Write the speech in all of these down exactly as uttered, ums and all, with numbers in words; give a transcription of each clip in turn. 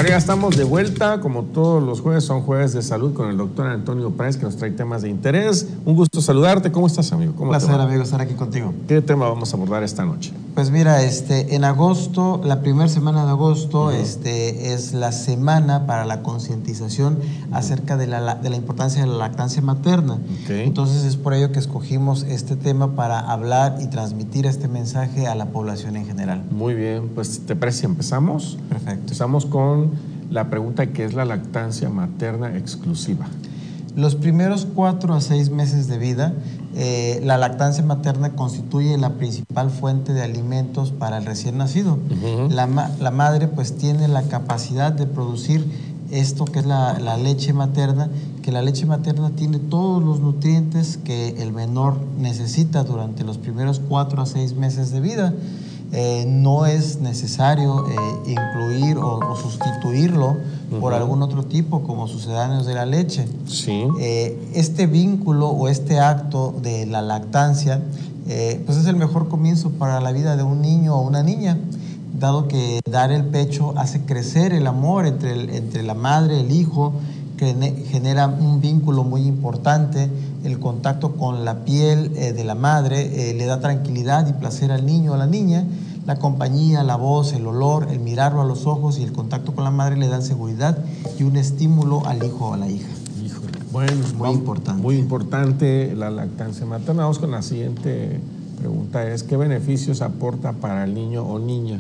Bueno, ya estamos de vuelta, como todos los jueves son jueves de salud con el doctor Antonio Price, que nos trae temas de interés. Un gusto saludarte. ¿Cómo estás, amigo? ¿Cómo Un placer, amigo, estar aquí contigo. ¿Qué tema vamos a abordar esta noche? Pues mira, este, en agosto, la primera semana de agosto, uh-huh. este, es la semana para la concientización uh-huh. acerca de la, de la importancia de la lactancia materna. Okay. Entonces es por ello que escogimos este tema para hablar y transmitir este mensaje a la población en general. Muy bien, pues ¿te parece si empezamos? Perfecto. Empezamos con la pregunta que es la lactancia materna exclusiva. Los primeros cuatro a seis meses de vida, eh, la lactancia materna constituye la principal fuente de alimentos para el recién nacido. Uh-huh. La, ma la madre pues tiene la capacidad de producir esto que es la, la leche materna, que la leche materna tiene todos los nutrientes que el menor necesita durante los primeros cuatro a seis meses de vida. Eh, no es necesario eh, incluir o, o sustituirlo uh-huh. por algún otro tipo como sucedáneos de la leche. Sí. Eh, este vínculo o este acto de la lactancia eh, pues es el mejor comienzo para la vida de un niño o una niña, dado que dar el pecho hace crecer el amor entre, el, entre la madre y el hijo, que genera un vínculo muy importante. El contacto con la piel eh, de la madre eh, le da tranquilidad y placer al niño o a la niña. La compañía, la voz, el olor, el mirarlo a los ojos y el contacto con la madre le dan seguridad y un estímulo al hijo o a la hija. Híjole. Bueno, muy vamos, importante. Muy importante la lactancia materna. Vamos con la siguiente pregunta, es ¿qué beneficios aporta para el niño o niña?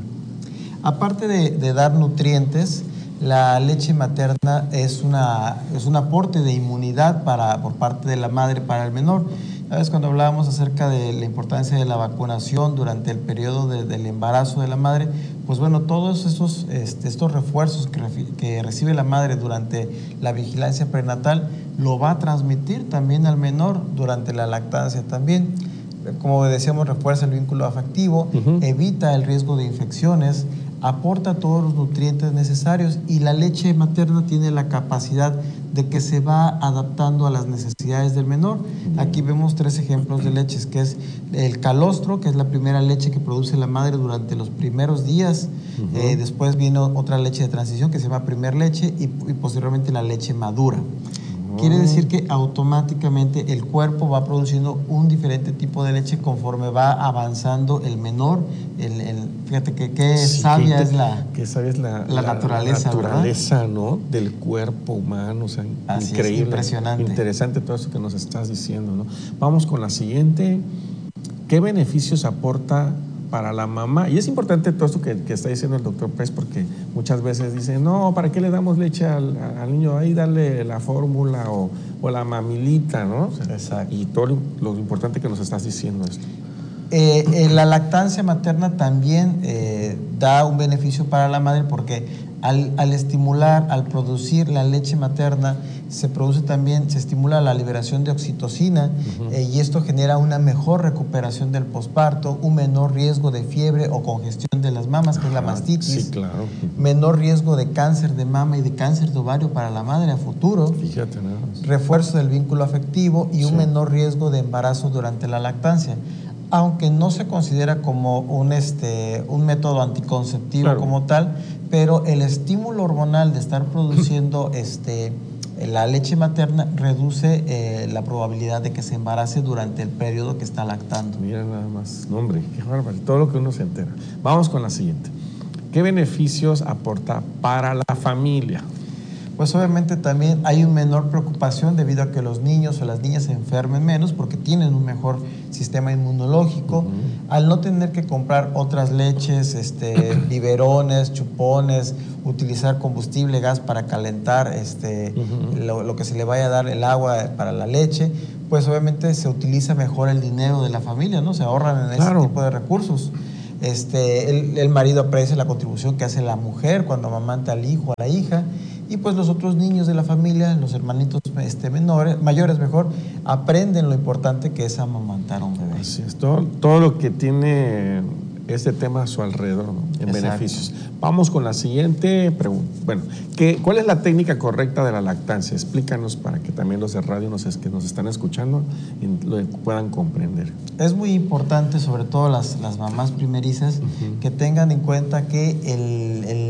Aparte de, de dar nutrientes, la leche materna es, una, es un aporte de inmunidad para, por parte de la madre para el menor. ¿Sabes? Cuando hablábamos acerca de la importancia de la vacunación durante el periodo de, del embarazo de la madre, pues bueno, todos estos, este, estos refuerzos que, que recibe la madre durante la vigilancia prenatal lo va a transmitir también al menor durante la lactancia también. Como decíamos, refuerza el vínculo afectivo, uh-huh. evita el riesgo de infecciones, aporta todos los nutrientes necesarios y la leche materna tiene la capacidad de que se va adaptando a las necesidades del menor. Aquí vemos tres ejemplos de leches, que es el calostro, que es la primera leche que produce la madre durante los primeros días. Uh-huh. eh, después viene otra leche de transición que se llama primer leche y, y posteriormente la leche madura. Quiere decir que automáticamente el cuerpo va produciendo un diferente tipo de leche conforme va avanzando el menor. El, el, fíjate que qué sí, sabia que, es la, que sabia es la, la, la naturaleza, la naturaleza, ¿no? Del cuerpo humano. O sea, así increíble. Es, impresionante. Interesante todo eso que nos estás diciendo, ¿no? Vamos con la siguiente. ¿Qué beneficios aporta para la mamá? Y es importante todo esto que, que está diciendo el doctor Price, porque muchas veces dicen, no, ¿para qué le damos leche al, al niño? Ahí darle la fórmula o, o la mamilita, ¿no? O sea, exacto. Y todo lo, lo importante que nos estás diciendo esto. Eh, eh, la lactancia materna también eh, da un beneficio para la madre porque al, al estimular, al producir la leche materna, se produce también, se estimula la liberación de oxitocina uh-huh. eh, y esto genera una mejor recuperación del posparto, un menor riesgo de fiebre o congestión de las mamas, que es la mastitis. Sí, claro. Menor riesgo de cáncer de mama y de cáncer de ovario para la madre a futuro. Fíjate nada más. Refuerzo del vínculo afectivo y un sí. menor riesgo de embarazo durante la lactancia. Aunque no se considera como un, este, un método anticonceptivo claro. como tal, pero el estímulo hormonal de estar produciendo este, la leche materna reduce eh, la probabilidad de que se embarace durante el periodo que está lactando. Mira nada más, no, hombre, qué bárbaro, todo lo que uno se entera. Vamos con la siguiente. ¿Qué beneficios aporta para la familia? Pues obviamente también hay una menor preocupación debido a que los niños o las niñas se enfermen menos porque tienen un mejor sistema inmunológico. Uh-huh. Al no tener que comprar otras leches, este, biberones, chupones, utilizar combustible, gas para calentar este, uh-huh. lo, lo que se le vaya a dar el agua para la leche, pues obviamente se utiliza mejor el dinero de la familia, ¿no? Se ahorran en claro. ese tipo de recursos. Este, el, el marido aprecia la contribución que hace la mujer cuando amamanta al hijo o a la hija. Y pues los otros niños de la familia, los hermanitos este, menores, mayores mejor, aprenden lo importante que es amamantar a un bebé. Así es, todo, todo lo que tiene este tema a su alrededor, ¿no? En Exacto. beneficios. Vamos con la siguiente pregunta. Bueno, ¿qué, ¿cuál es la técnica correcta de la lactancia? Explícanos para que también los de radio nos, que nos están escuchando lo puedan comprender. Es muy importante, sobre todo las, las mamás primerizas, uh-huh. que tengan en cuenta que el, el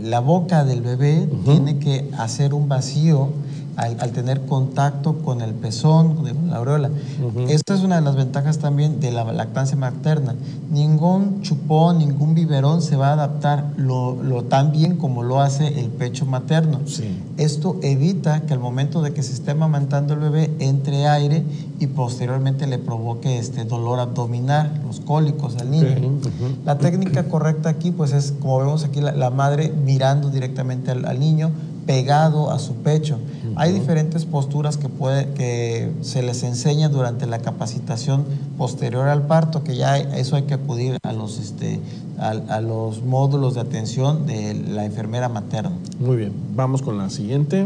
el, la boca del bebé uh-huh. tiene que hacer un vacío al, al tener contacto con el pezón, con la aureola. Uh-huh. Esta es una de las ventajas también de la lactancia materna. Ningún chupón, ningún biberón se va a adaptar lo, lo tan bien como lo hace el pecho materno. Sí. Esto evita que al momento de que se esté amamantando el bebé entre aire y posteriormente le provoque este dolor abdominal, los cólicos al niño. Uh-huh. Uh-huh. La técnica correcta aquí pues es, como vemos aquí, la, la madre mirando directamente al, al niño, pegado a su pecho. Uh-huh. Hay diferentes posturas que, puede, que se les enseña durante la capacitación posterior al parto, que ya hay, eso hay que acudir a los, este, a, a los módulos de atención de la enfermera materna. Muy bien, vamos con la siguiente.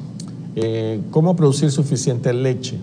Eh, ¿Cómo producir suficiente leche?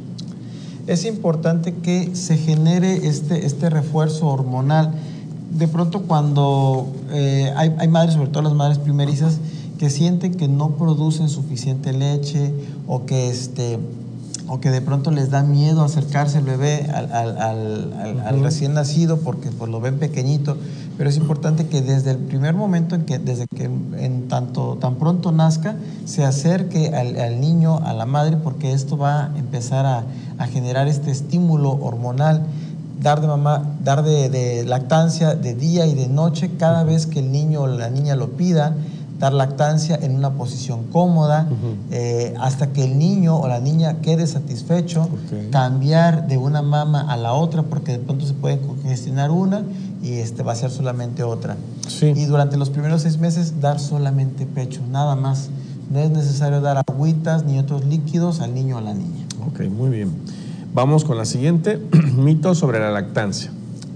Es importante que se genere este, este refuerzo hormonal. De pronto cuando eh, hay, hay madres, sobre todo las madres primerizas, que sienten que no producen suficiente leche o que, este, o que de pronto les da miedo acercarse el bebé al, al, al, al, uh-huh. al recién nacido porque pues, lo ven pequeñito, pero es importante que desde el primer momento, en que, desde que en tanto, tan pronto nazca, se acerque al, al niño, a la madre, porque esto va a empezar a, a generar este estímulo hormonal. Dar de mamá, dar de, de lactancia de día y de noche cada vez que el niño o la niña lo pida, dar lactancia en una posición cómoda, uh-huh. eh, hasta que el niño o la niña quede satisfecho, okay. cambiar de una mama a la otra, porque de pronto se puede congestionar una y este, vaciar solamente otra. Sí. Y durante los primeros seis meses dar solamente pecho, nada más. No es necesario dar agüitas ni otros líquidos al niño o a la niña. Ok, muy bien. Vamos con la siguiente, mito sobre la lactancia.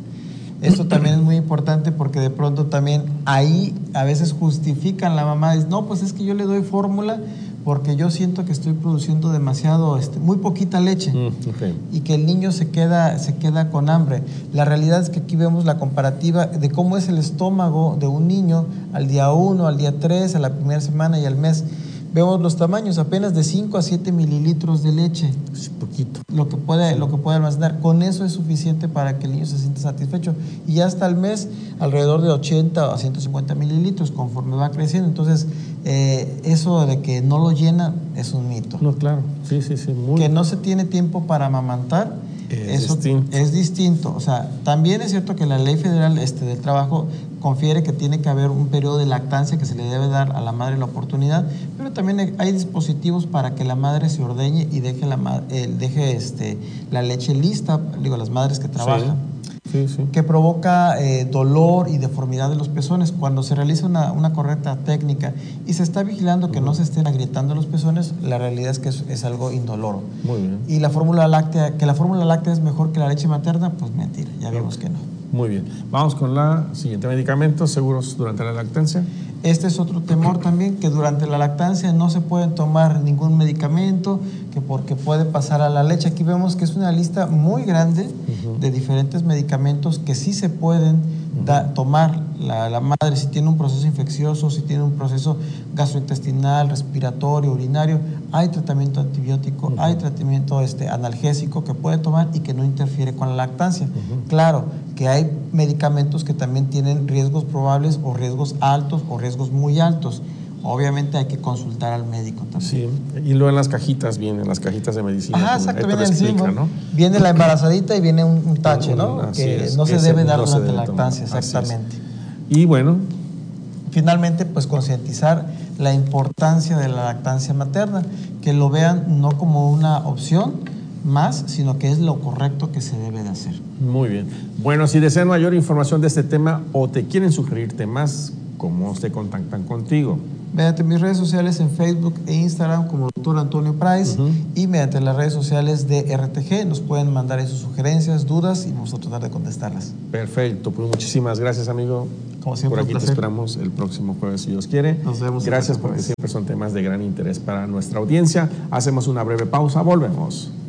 Esto también es muy importante porque de pronto también ahí a veces justifican la mamá, dice, no, pues es que yo le doy fórmula porque yo siento que estoy produciendo demasiado, este, muy poquita leche mm, okay. y que el niño se queda, se queda con hambre. La realidad es que aquí vemos la comparativa de cómo es el estómago de un niño al día uno, al día tres, a la primera semana y al mes. Vemos los tamaños, apenas de cinco a siete mililitros de leche. Es poquito. Lo que puede, sí. lo que puede almacenar. Con eso es suficiente para que el niño se sienta satisfecho. Y hasta el mes, alrededor de ochenta a ciento cincuenta mililitros, conforme va creciendo. Entonces, eh, eso de que no lo llena es un mito. No, claro. Sí, sí, sí. Muy que no se tiene tiempo para amamantar. Es eso distinto. Es distinto. O sea, también es cierto que la Ley Federal este, del Trabajo confiere que tiene que haber un periodo de lactancia que se le debe dar a la madre la oportunidad, pero también hay dispositivos para que la madre se ordeñe y deje la, eh, deje, este, la leche lista, digo, las madres que trabajan. Sí, sí. Que provoca eh, dolor y deformidad de los pezones. Cuando se realiza una, una correcta técnica y se está vigilando que uh-huh. no se estén agrietando los pezones, la realidad es que es, es algo indoloro. Muy bien. Y la fórmula láctea, que la fórmula láctea es mejor que la leche materna, pues mentira, ya okay. vimos que no. Muy bien. Vamos con la siguiente, medicamentos seguros durante la lactancia. Este es otro temor también, que durante la lactancia no se pueden tomar ningún medicamento, que porque puede pasar a la leche. Aquí vemos que es una lista muy grande uh-huh. de diferentes medicamentos que sí se pueden uh-huh. da, tomar la, la madre si tiene un proceso infeccioso, si tiene un proceso gastrointestinal, respiratorio, urinario. Hay tratamiento antibiótico, uh-huh. hay tratamiento este, analgésico que puede tomar y que no interfiere con la lactancia. Uh-huh. Claro que hay medicamentos que también tienen riesgos probables o riesgos altos o riesgos muy altos. Obviamente hay que consultar al médico también. Sí, y luego en las cajitas vienen, las cajitas de medicina. Ajá, exacto, viene el explica, símbolo, ¿no? Viene la embarazadita y viene un, un tache, ¿no? Así que es, no se ese debe dar no durante debe la lactancia, tomar. exactamente. Y bueno. Finalmente, pues concientizar la importancia de la lactancia materna, que lo vean no como una opción más, sino que es lo correcto que se debe de hacer. Muy bien. Bueno, si desean mayor información de este tema o te quieren sugerir temas, ¿cómo se contactan contigo? Mediante mis redes sociales en Facebook e Instagram como doctor Antonio Price uh-huh. y mediante las redes sociales de R T G nos pueden mandar ahí sus sugerencias, dudas y vamos a tratar de contestarlas. Perfecto, pues muchísimas gracias, amigo. Como siempre, por aquí un te esperamos el próximo jueves si Dios quiere. Nos vemos. Gracias porque siempre son temas de gran interés para nuestra audiencia. Hacemos una breve pausa, volvemos.